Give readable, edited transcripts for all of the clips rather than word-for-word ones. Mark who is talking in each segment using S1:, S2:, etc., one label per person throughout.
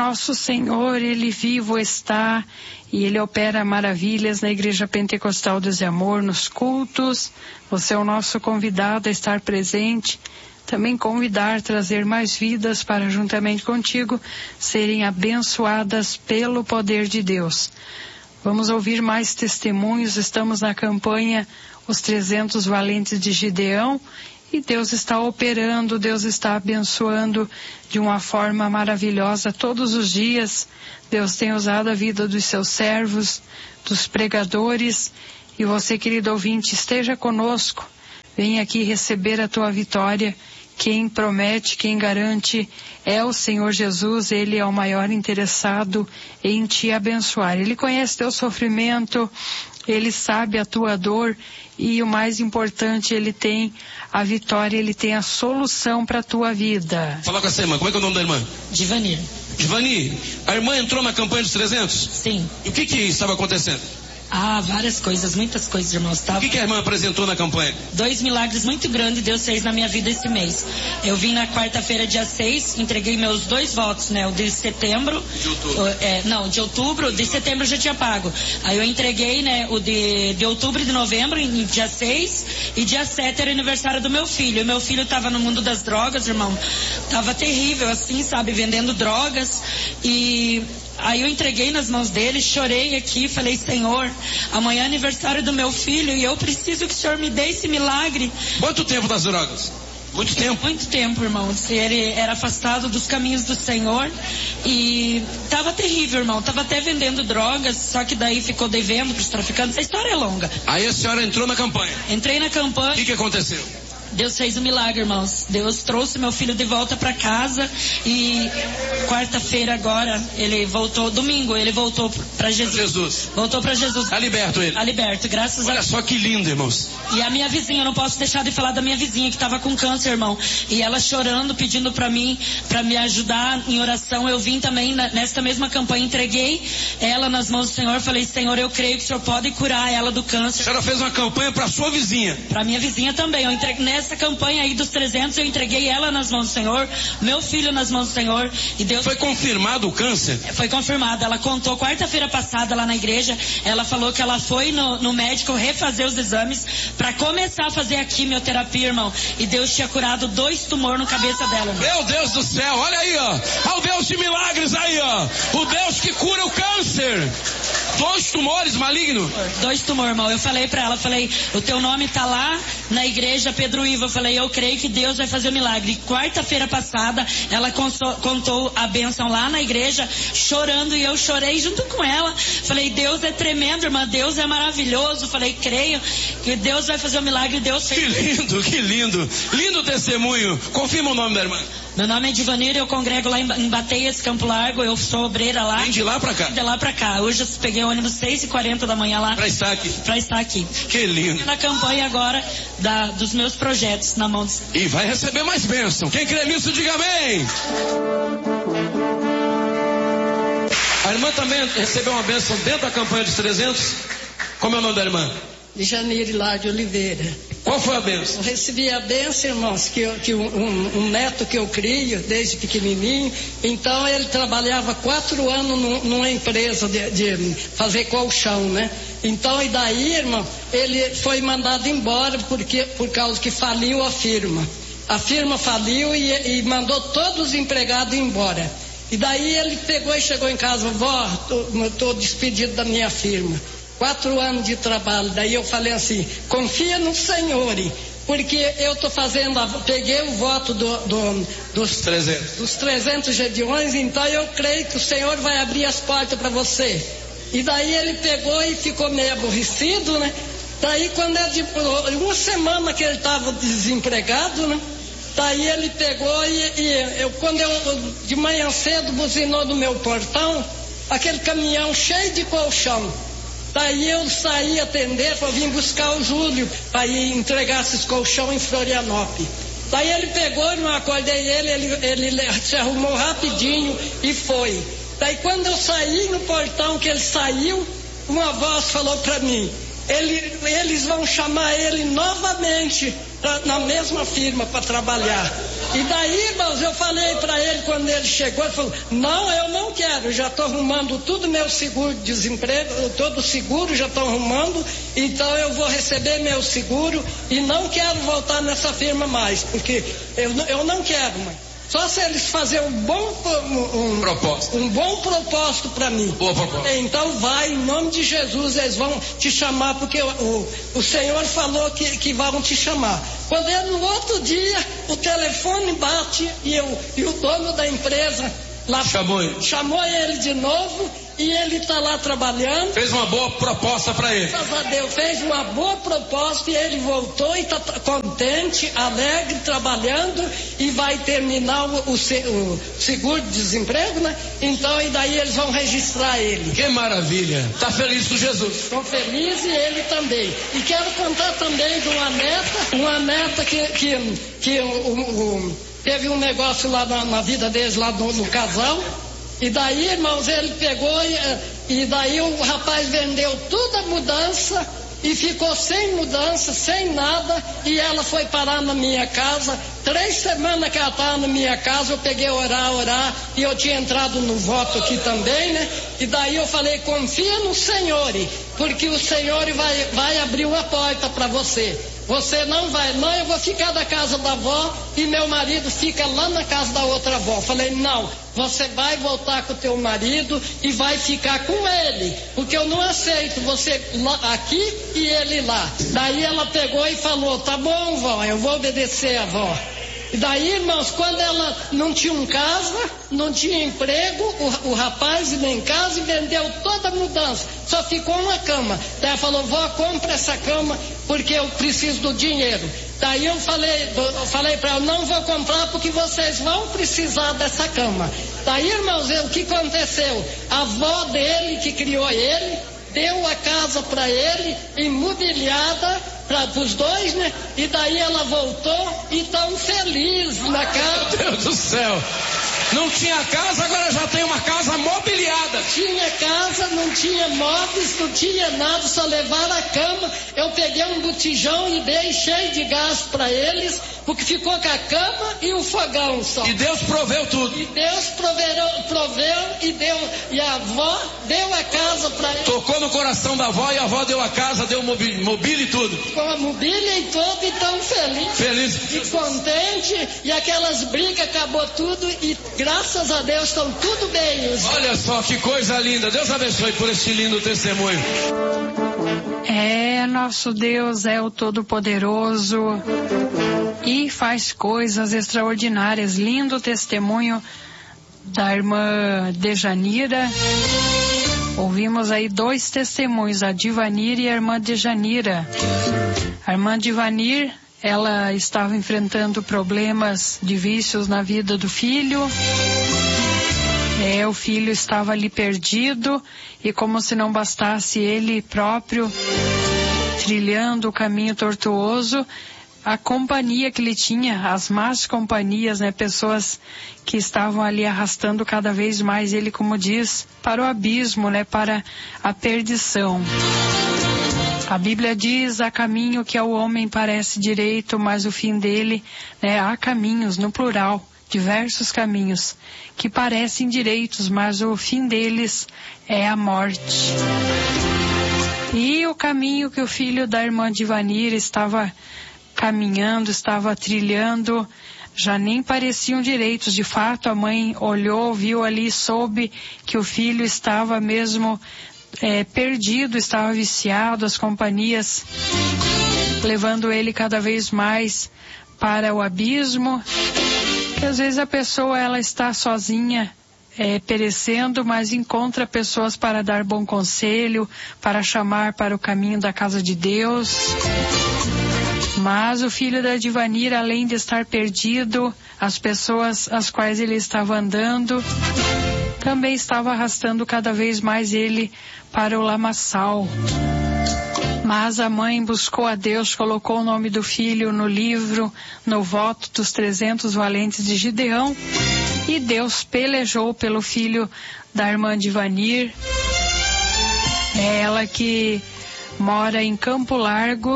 S1: nosso Senhor, Ele vivo está e Ele opera maravilhas na Igreja Pentecostal Deus e Amor, nos cultos. Você é o nosso convidado a estar presente. Também convidar, trazer mais vidas para, juntamente contigo, serem abençoadas pelo poder de Deus. Vamos ouvir mais testemunhos. Estamos na campanha Os 300 Valentes de Gideão. E Deus está operando, Deus está abençoando de uma forma maravilhosa todos os dias. Deus tem usado a vida dos seus servos, dos pregadores. E você, querido ouvinte, esteja conosco. Venha aqui receber a tua vitória. Quem promete, quem garante é o Senhor Jesus. Ele é o maior interessado em te abençoar. Ele conhece teu sofrimento, Ele sabe a tua dor e o mais importante, Ele tem a vitória, Ele tem a solução para a tua vida.
S2: Fala com essa irmã, como é que é o nome da irmã?
S3: Divani.
S2: Divani, a irmã entrou na campanha dos 300?
S3: Sim.
S2: E o que estava acontecendo?
S3: Várias coisas, muitas coisas, irmãos.
S2: O que a irmã apresentou na campanha?
S3: 2 milagres muito grandes Deus fez na minha vida esse mês. Eu vim na quarta-feira, dia 6, entreguei meus 2 votos, né? O de setembro.
S2: De outubro.
S3: De outubro, de setembro eu já tinha pago. Aí eu entreguei, né? O de outubro e de novembro, em dia 6. E dia 7 era aniversário do meu filho. E meu filho tava no mundo das drogas, irmão. Tava terrível, assim, sabe? Vendendo drogas. E aí eu entreguei nas mãos dele, chorei aqui, falei, Senhor, amanhã é aniversário do meu filho e eu preciso que o Senhor me dê esse milagre.
S2: Quanto tempo das drogas? Muito tempo?
S3: Muito tempo, irmão. Ele era afastado dos caminhos do Senhor e tava terrível, irmão. Tava até vendendo drogas, só que daí ficou devendo pros traficantes. A história é longa.
S2: Aí a senhora entrou na campanha?
S3: Entrei na campanha.
S2: O que aconteceu?
S3: Deus fez um milagre, irmãos. Deus trouxe meu filho de volta para casa e quarta-feira agora, ele voltou, domingo, ele voltou para Jesus. Voltou para Jesus.
S2: Tá liberto ele?
S3: Tá liberto, graças a Deus.
S2: Olha só que lindo, irmãos.
S3: E a minha vizinha, eu não posso deixar de falar da minha vizinha que estava com câncer, irmão. E ela chorando, pedindo para mim, para me ajudar em oração. Eu vim também nesta mesma campanha, entreguei ela nas mãos do Senhor. Falei, Senhor, eu creio que o Senhor pode curar ela do câncer.
S2: A senhora fez uma campanha para sua vizinha?
S3: Para minha vizinha também. Eu entreguei nessa campanha aí dos 300, eu entreguei ela nas mãos do Senhor, meu filho nas mãos do Senhor. E Deus...
S2: Foi confirmado o câncer?
S3: Foi confirmado. Ela contou quarta-feira passada lá na igreja. Ela falou que ela foi no médico refazer os exames para começar a fazer a quimioterapia, irmão. E Deus tinha curado 2 tumores na cabeça dela, irmão.
S2: Meu Deus do céu, olha aí, ó. Olha o Deus de milagres aí, ó. O Deus que cura o câncer. 2 tumores malignos?
S3: 2 tumores, irmão. Eu falei pra ela, falei, o teu nome tá lá na igreja Pedro Ivo. Eu falei, eu creio que Deus vai fazer o milagre. E quarta-feira passada, ela contou a bênção lá na igreja, chorando, e eu chorei junto com ela. Falei, Deus é tremendo, irmã, Deus é maravilhoso. Falei, creio que Deus vai fazer o milagre. Deus fez.
S2: Que lindo, que lindo. Lindo testemunho. Confirma o nome da irmã.
S3: Meu nome é Divanir, eu congrego lá em Bateias, Campo Largo, eu sou obreira lá.
S2: Vem de lá pra cá?
S3: De lá pra cá. Hoje eu peguei o ônibus 6h40 da manhã lá.
S2: Pra estar aqui?
S3: Pra estar aqui.
S2: Que lindo.
S3: Na campanha agora dos meus projetos na mão.
S2: E vai receber mais bênção. Quem crê nisso, diga amém. A irmã também recebeu uma bênção dentro da campanha dos 300. Como é o nome da irmã?
S4: Janeiro lá de Oliveira.
S2: Qual foi a bênção?
S4: Eu recebi a bênção, irmãos, que um neto que eu crio desde pequenininho. Então ele trabalhava 4 anos numa empresa de fazer colchão, né? Então, e daí, irmão, ele foi mandado embora por causa que faliu a firma. A firma faliu e mandou todos os empregados embora. E daí ele pegou e chegou em casa, vó, tô despedido da minha firma. 4 anos de trabalho. Daí eu falei assim, confia no Senhor, porque eu tô peguei o voto dos 300 Gedeões, então eu creio que o Senhor vai abrir as portas para você. E daí ele pegou e ficou meio aborrecido, né? Daí quando uma semana que ele estava desempregado, né? Daí ele pegou quando eu de manhã cedo buzinou no meu portão, aquele caminhão cheio de colchão. Daí eu saí atender, vim buscar o Júlio para ir entregar esses colchão em Florianópolis. Daí ele pegou, não acordei ele se arrumou rapidinho e foi. Daí quando eu saí no portão que ele saiu, uma voz falou para mim, eles vão chamar ele novamente na mesma firma para trabalhar. E daí, irmãos, eu falei para ele quando ele chegou, ele falou, não, eu não quero, já estou arrumando tudo, meu seguro-desemprego, todo seguro já estou arrumando, então eu vou receber meu seguro e não quero voltar nessa firma mais, porque eu não quero, mãe. Só se eles fazerem um bom propósito para mim.
S2: Boa proposta.
S4: Então vai, em nome de Jesus, eles vão te chamar, porque o Senhor falou que vão te chamar. Quando no outro dia o telefone bate e o dono da empresa lá chamou ele de novo e ele está lá trabalhando.
S2: Fez uma boa proposta para ele.
S4: Graças a Deus, fez uma boa proposta e ele voltou e está contente, alegre, trabalhando e vai terminar o seguro-desemprego, né? Então, e daí eles vão registrar ele.
S2: Que maravilha! Está feliz com Jesus?
S4: Estou feliz e ele também. E quero contar também de uma neta que teve um negócio lá na vida deles, lá no casal. E daí, irmãos, ele pegou e daí o rapaz vendeu toda a mudança e ficou sem mudança, sem nada, e ela foi parar na minha casa. 3 semanas que ela estava na minha casa, eu peguei orar, e eu tinha entrado no voto aqui também, né? E daí eu falei, confia no Senhor, porque o Senhor vai abrir uma porta para você. Você não vai, não, eu vou ficar da casa da avó e meu marido fica lá na casa da outra avó. Falei, não, você vai voltar com o teu marido e vai ficar com ele, porque eu não aceito você aqui e ele lá. Daí ela pegou e falou, tá bom, vó, eu vou obedecer a avó. E daí, irmãos, quando ela não tinha casa, não tinha emprego, o rapaz nem casa e vendeu toda a mudança, só ficou uma cama. Daí ela falou, vó, compra essa cama porque eu preciso do dinheiro. Daí eu falei para ela, não vou comprar porque vocês vão precisar dessa cama. Daí, irmãos, o que aconteceu? A avó dele, que criou ele, deu a casa para ele, imobiliada, para os dois, né? E daí ela voltou e tão feliz na casa.
S2: Meu Deus do céu! Não tinha casa, agora já tem uma casa mobiliada.
S4: Tinha casa, não tinha móveis, não tinha nada, só levaram a cama. Eu peguei um botijão e dei cheio de gás para eles, porque ficou com a cama e o fogão só.
S2: E Deus proveu tudo.
S4: E Deus proveu e a avó deu a casa para eles.
S2: Tocou no coração da avó e a avó deu a casa, deu mobília e tudo.
S4: Com a mobília e tudo, e tão feliz.
S2: Feliz.
S4: E contente, e aquelas brigas acabou tudo e graças a Deus estão tudo bem.
S2: Olha só que coisa linda. Deus abençoe por este lindo testemunho.
S1: Nosso Deus é o Todo-Poderoso e faz coisas extraordinárias. Lindo testemunho da irmã Dejanira. Ouvimos aí 2 testemunhos, a Divanir e a irmã Dejanira. A irmã Divanir, ela estava enfrentando problemas de vícios na vida do filho. O filho estava ali perdido e como se não bastasse ele próprio trilhando o caminho tortuoso, a companhia que ele tinha, as más companhias, né, pessoas que estavam ali arrastando cada vez mais ele, como diz, para o abismo, né, para a perdição. A Bíblia diz, há caminho que ao homem parece direito, mas o fim dele, né, há caminhos, no plural, diversos caminhos, que parecem direitos, mas o fim deles é a morte. E o caminho que o filho da irmã Divanir estava caminhando, estava trilhando, já nem pareciam direitos. De fato, a mãe olhou, viu ali, soube que o filho estava mesmo perdido, estava viciado, as companhias levando ele cada vez mais para o abismo. Que às vezes a pessoa ela está sozinha, perecendo, mas encontra pessoas para dar bom conselho, para chamar para o caminho da casa de Deus. Mas o filho da Divanir, além de estar perdido, as pessoas às quais ele estava andando, também estava arrastando cada vez mais ele para o lamaçal. Mas a mãe buscou a Deus, colocou o nome do filho no livro, no voto dos 300 valentes de Gideão, e Deus pelejou pelo filho da irmã Divanir. Ela que mora em Campo Largo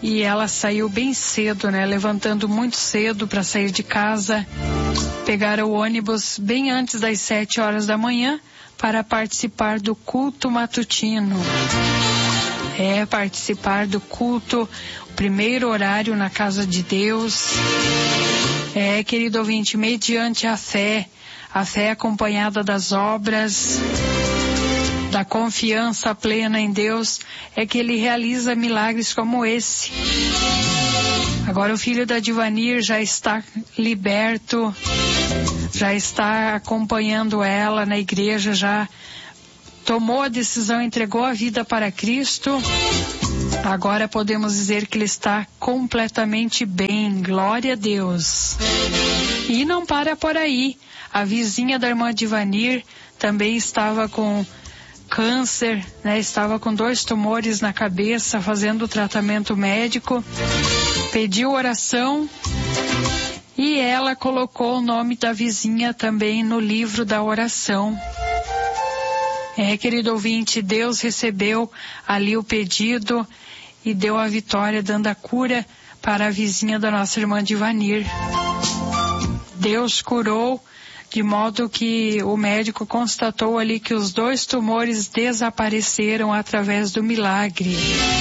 S1: e ela saiu bem cedo, né? Levantando muito cedo para sair de casa, pegar o ônibus bem antes das 7 horas da manhã para participar do culto matutino. Participar do culto, o primeiro horário na casa de Deus. Querido ouvinte, mediante a fé acompanhada das obras, da confiança plena em Deus, é que Ele realiza milagres como esse. Agora o filho da Divanir já está liberto, já está acompanhando ela na igreja, já tomou a decisão, entregou a vida para Cristo. Agora podemos dizer que ele está completamente bem, glória a Deus. E não para por aí. A vizinha da irmã Divanir também estava com câncer, né? Estava com 2 tumores na cabeça, fazendo tratamento médico. Pediu oração e ela colocou o nome da vizinha também no livro da oração. Querido ouvinte, Deus recebeu ali o pedido e deu a vitória, dando a cura para a vizinha da nossa irmã Divanir. Deus curou, de modo que o médico constatou ali que os 2 tumores desapareceram através do milagre.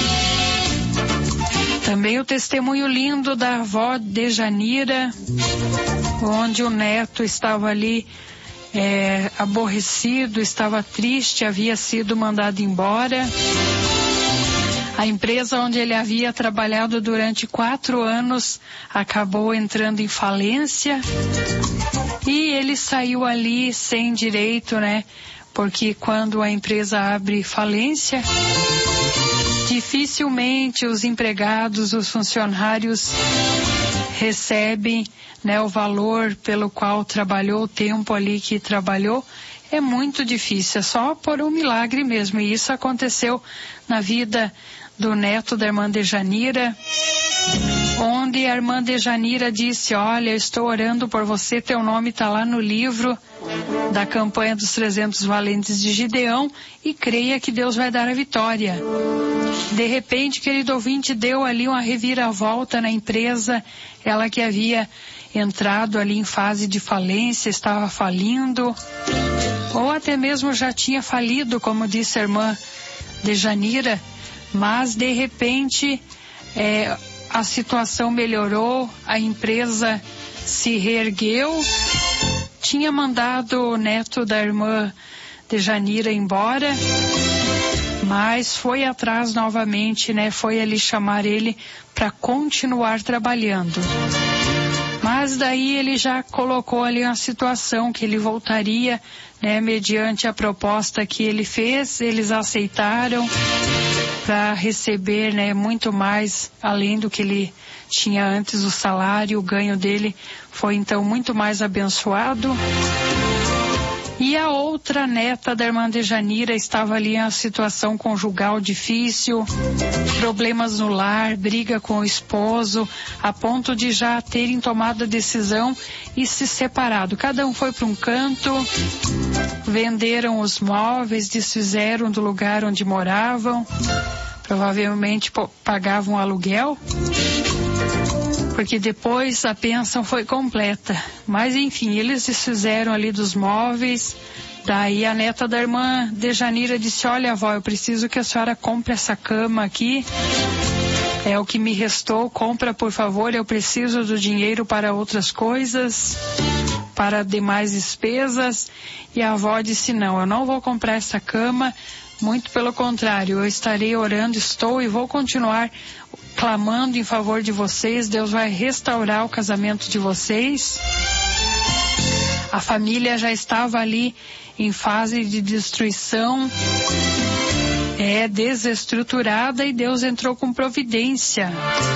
S1: Também o testemunho lindo da avó Dejanira, onde o neto estava ali aborrecido, estava triste, havia sido mandado embora. A empresa onde ele havia trabalhado durante 4 anos acabou entrando em falência e ele saiu ali sem direito, né? Porque quando a empresa abre falência, dificilmente os empregados, os funcionários recebem, né, o valor pelo qual trabalhou, o tempo ali que trabalhou. É muito difícil, é só por um milagre mesmo. E isso aconteceu na vida do neto da irmã Dejanira, onde a irmã Dejanira disse: olha, eu estou orando por você, teu nome está lá no livro da campanha dos 300 valentes de Gideão, e creia que Deus vai dar a vitória. De repente, querido ouvinte, deu ali uma reviravolta na empresa, ela que havia entrado ali em fase de falência, estava falindo, ou até mesmo já tinha falido, como disse a irmã Dejanira, mas de repente a situação melhorou, a empresa se reergueu, tinha mandado o neto da irmã Dejanira embora, mas foi atrás novamente, né? Foi ali chamar ele para continuar trabalhando. Mas daí ele já colocou ali uma situação que ele voltaria, né? Mediante a proposta que ele fez, eles aceitaram para receber, né, muito mais além do que ele tinha antes. O salário, o ganho dele foi então muito mais abençoado. E a outra neta da irmã Dejanira estava ali em uma situação conjugal difícil, problemas no lar, briga com o esposo, a ponto de já terem tomado a decisão e se separado. Cada um foi para um canto, venderam os móveis, desfizeram do lugar onde moravam, provavelmente pagavam aluguel, porque depois a bênção foi completa. Mas enfim, eles desfizeram ali dos móveis. Daí a neta da irmã Dejanira disse: olha, avó, eu preciso que a senhora compre essa cama aqui, é o que me restou, compra por favor, eu preciso do dinheiro para outras coisas, para demais despesas. E a avó disse: não, eu não vou comprar essa cama, muito pelo contrário, eu estarei orando, estou e vou continuar clamando em favor de vocês. Deus vai restaurar o casamento de vocês. A família já estava ali em fase de destruição, desestruturada, e Deus entrou com providência.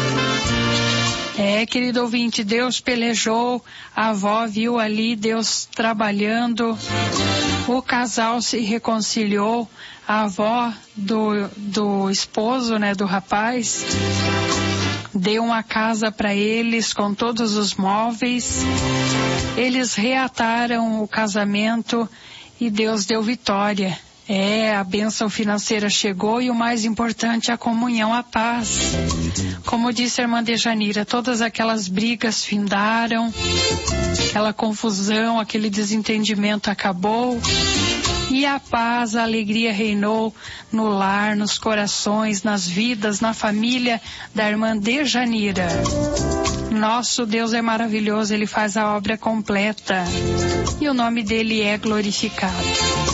S1: Querido ouvinte, Deus pelejou, a avó viu ali Deus trabalhando, o casal se reconciliou, a avó do esposo, né, do rapaz, deu uma casa para eles com todos os móveis. Eles reataram o casamento e Deus deu vitória. A bênção financeira chegou e o mais importante, a comunhão, a paz. Como disse a irmã Dejanira, todas aquelas brigas findaram, aquela confusão, aquele desentendimento acabou. E a paz, a alegria reinou no lar, nos corações, nas vidas, na família da irmã Dejanira. Nosso Deus é maravilhoso, Ele faz a obra completa e o nome dEle é glorificado.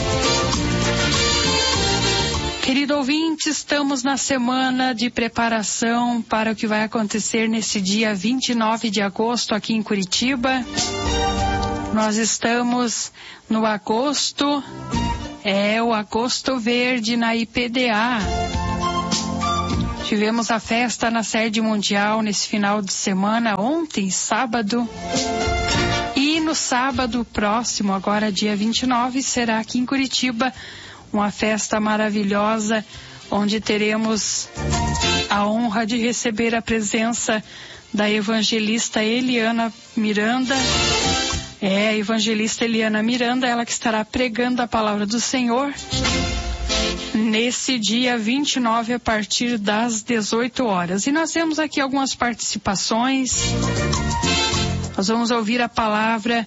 S1: Querido ouvinte, estamos na semana de preparação para o que vai acontecer nesse dia 29 de agosto aqui em Curitiba. Nós estamos no agosto, o agosto verde na IPDA. Tivemos a festa na sede mundial nesse final de semana, ontem, sábado. E no sábado próximo, agora dia 29, será aqui em Curitiba, uma festa maravilhosa, onde teremos a honra de receber a presença da evangelista Eliana Miranda. A evangelista Eliana Miranda, ela que estará pregando a palavra do Senhor nesse dia 29 a partir das 18 horas. E nós temos aqui algumas participações. Nós vamos ouvir a palavra